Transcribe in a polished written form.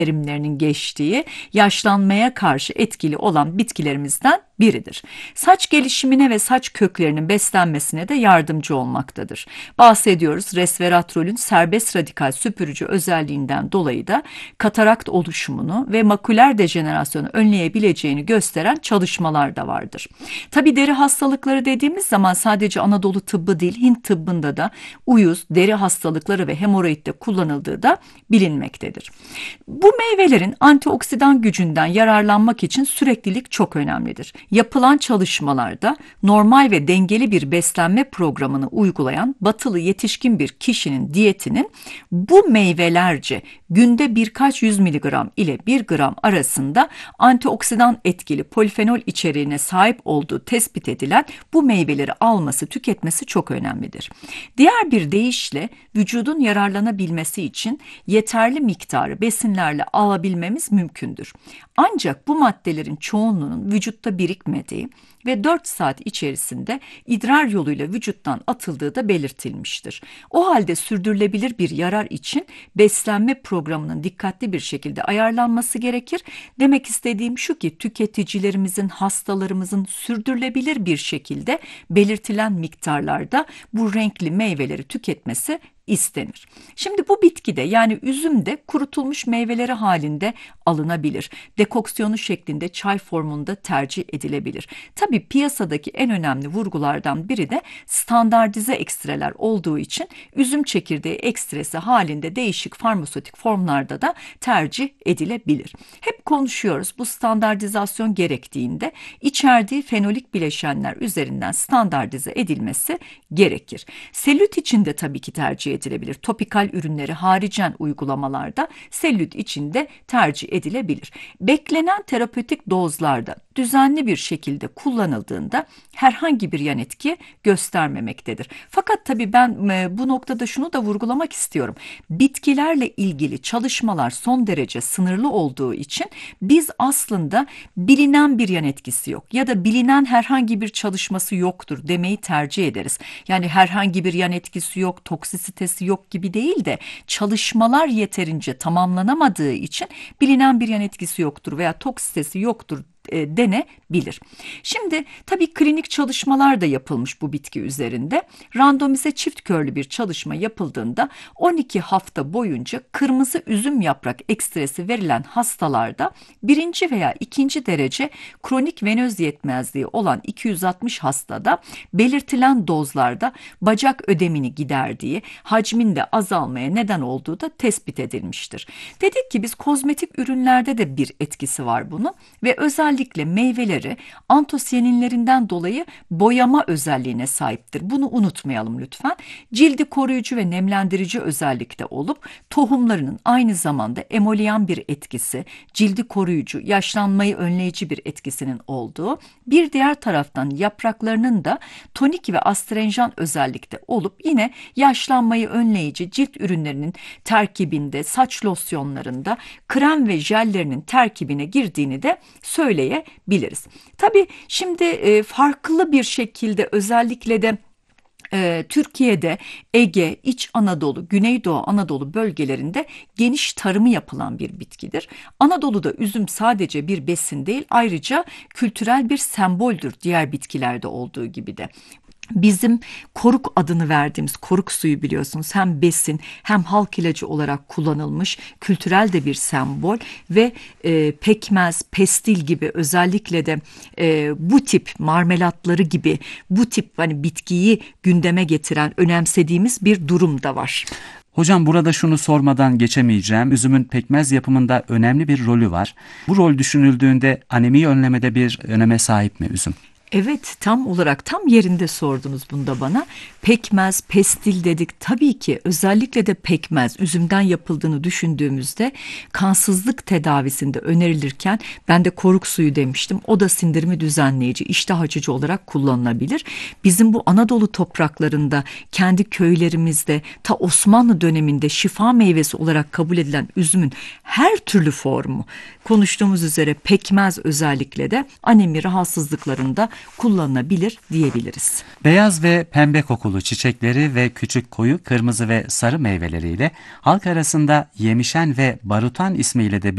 verimlerinin geçtiği, yaşlanmaya karşı etkili olan bitkilerimizden biridir. Saç gelişimine ve saç köklerinin beslenmesine de yardımcı olmaktadır. Bahsediyoruz, resveratrolün serbest radikal süpürücü özelliğinden dolayı da katarakt oluşumunu ve maküler dejenerasyonu önleyebileceğini gösteren çalışmalar da vardır. Tabii deri hastalıkları dediğimiz zaman sadece Anadolu tıbbı değil, Hint tıbbında da uyuz, deri hastalıkları ve hemoroidde kullanıldığı da bilinmektedir. Bu meyvelerin antioksidan gücünden yararlanmak için süreklilik çok önemlidir. Yapılan çalışmalarda normal ve dengeli bir beslenme programını uygulayan batılı yetişkin bir kişinin diyetinin bu meyvelerce günde birkaç 100 miligram ile 1 gram arasında antioksidan etkili polifenol içeriğine sahip olduğu tespit edilen bu meyveleri alması, tüketmesi çok önemlidir. Diğer bir deyişle vücudun yararlanabilmesi için yeterli miktarı besinlerle alabilmemiz mümkündür. Ancak bu maddelerin çoğunluğunun vücutta birikmediği ve 4 saat içerisinde idrar yoluyla vücuttan atıldığı da belirtilmiştir. O halde sürdürülebilir bir yarar için beslenme programının dikkatli bir şekilde ayarlanması gerekir. Demek istediğim şu ki tüketicilerimizin, hastalarımızın sürdürülebilir bir şekilde belirtilen miktarlarda bu renkli meyveleri tüketmesi istenir. Şimdi bu bitkide, yani üzümde, kurutulmuş meyveleri halinde alınabilir. Dekoksiyonu şeklinde çay formunda tercih edilebilir. Tabii piyasadaki en önemli vurgulardan biri de standartize ekstreler olduğu için üzüm çekirdeği ekstresi halinde değişik farmasötik formlarda da tercih edilebilir. Hep konuşuyoruz, bu standartizasyon gerektiğinde içerdiği fenolik bileşenler üzerinden standartize edilmesi gerekir. Selülit için de tabii ki tercih edilebilir. Topikal ürünleri haricen uygulamalarda selülit için de tercih edilebilir. Beklenen terapötik dozlarda düzenli bir şekilde kullanıldığında herhangi bir yan etki göstermemektedir. Fakat tabii ben bu noktada şunu da vurgulamak istiyorum. Bitkilerle ilgili çalışmalar son derece sınırlı olduğu için biz aslında bilinen bir yan etkisi yok ya da bilinen herhangi bir çalışması yoktur demeyi tercih ederiz. Yani herhangi bir yan etkisi yok, toksisitesi yok gibi değil de çalışmalar yeterince tamamlanamadığı için bilinen bir yan etkisi yoktur veya toksisitesi yoktur denebilir. Şimdi tabii klinik çalışmalar da yapılmış bu bitki üzerinde. Randomize çift körlü bir çalışma yapıldığında 12 hafta boyunca kırmızı üzüm yaprak ekstresi verilen hastalarda 1. veya 2. derece kronik venöz yetmezliği olan 260 hastada belirtilen dozlarda bacak ödemini giderdiği, hacminde azalmaya neden olduğu da tespit edilmiştir. Dedik ki biz kozmetik ürünlerde de bir etkisi var bunun ve özellikle meyveleri antosiyaninlerinden dolayı boyama özelliğine sahiptir. Bunu unutmayalım lütfen. Cildi koruyucu ve nemlendirici özellikte olup tohumlarının aynı zamanda emoliyan bir etkisi, cildi koruyucu, yaşlanmayı önleyici bir etkisinin olduğu, bir diğer taraftan yapraklarının da tonik ve astringent özellikte olup yine yaşlanmayı önleyici cilt ürünlerinin terkibinde, saç losyonlarında, krem ve jellerinin terkibine girdiğini de söyleyebiliriz. Tabii şimdi farklı bir şekilde özellikle de Türkiye'de Ege, İç Anadolu, Güneydoğu Anadolu bölgelerinde geniş tarımı yapılan bir bitkidir. Anadolu'da üzüm sadece bir besin değil, ayrıca kültürel bir semboldür diğer bitkilerde olduğu gibi de. Bizim koruk adını verdiğimiz koruk suyu biliyorsunuz hem besin hem halk ilacı olarak kullanılmış kültürel de bir sembol ve pekmez, pestil gibi özellikle de bu tip marmelatları gibi bu tip hani bitkiyi gündeme getiren önemsediğimiz bir durum da var. Hocam burada şunu sormadan geçemeyeceğim. Üzümün pekmez yapımında önemli bir rolü var. Bu rol düşünüldüğünde anemiyi önlemede bir öneme sahip mi üzüm? Evet, tam olarak tam yerinde sordunuz bunu da bana. Pekmez, pestil dedik. Tabii ki özellikle de pekmez üzümden yapıldığını düşündüğümüzde kansızlık tedavisinde önerilirken ben de koruk suyu demiştim. O da sindirimi düzenleyici, iştah açıcı olarak kullanılabilir. Bizim bu Anadolu topraklarında kendi köylerimizde ta Osmanlı döneminde şifa meyvesi olarak kabul edilen üzümün her türlü formu konuştuğumuz üzere pekmez özellikle de anemi rahatsızlıklarında kullanılabilir diyebiliriz. Beyaz ve pembe kokulu çiçekleri ve küçük koyu kırmızı ve sarı meyveleriyle halk arasında yemişen ve barutan ismiyle de